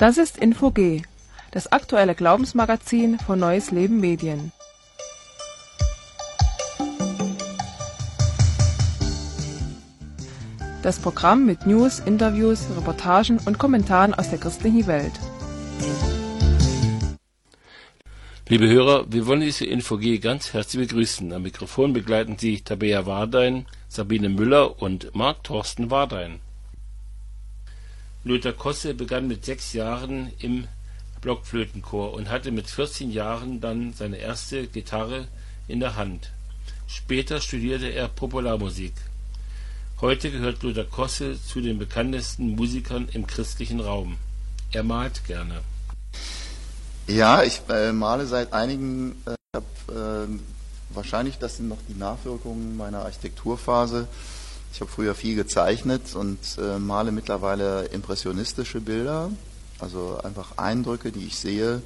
Das ist Info-G, das aktuelle Glaubensmagazin von Neues Leben Medien. Das Programm mit News, Interviews, Reportagen und Kommentaren aus der christlichen Welt. Liebe Hörer, wir wollen diese Info-G ganz herzlich begrüßen. Am Mikrofon begleiten Sie Tabea Wardein, Sabine Müller und Marc Thorsten Wardein. Lothar Kosse begann mit 6 Jahren im Blockflötenchor und hatte mit 14 Jahren dann seine erste Gitarre in der Hand. Später studierte er Popularmusik. Heute gehört Lothar Kosse zu den bekanntesten Musikern im christlichen Raum. Er malt gerne. Ja, ich male seit einigen, wahrscheinlich das sind noch die Nachwirkungen meiner Architekturphase. Ich habe früher viel gezeichnet und male mittlerweile impressionistische Bilder, also einfach Eindrücke, die ich sehe.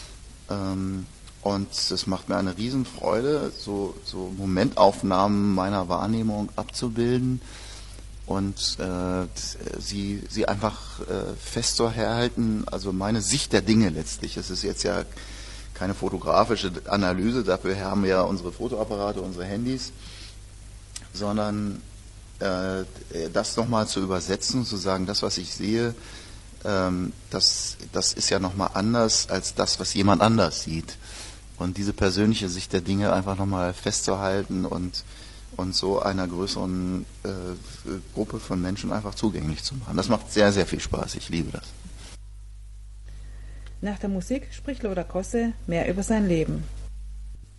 Und es macht mir eine Riesenfreude, so Momentaufnahmen meiner Wahrnehmung abzubilden und sie einfach festzuhalten, also meine Sicht der Dinge letztlich. Es ist jetzt ja keine fotografische Analyse, dafür haben wir ja unsere Fotoapparate, unsere Handys, sondern das nochmal zu übersetzen und zu sagen, das, was ich sehe, das ist ja nochmal anders als das, was jemand anders sieht. Und diese persönliche Sicht der Dinge einfach nochmal festzuhalten und so einer größeren Gruppe von Menschen einfach zugänglich zu machen. Das macht sehr, sehr viel Spaß. Ich liebe das. Nach der Musik spricht Lothar Kosse mehr über sein Leben.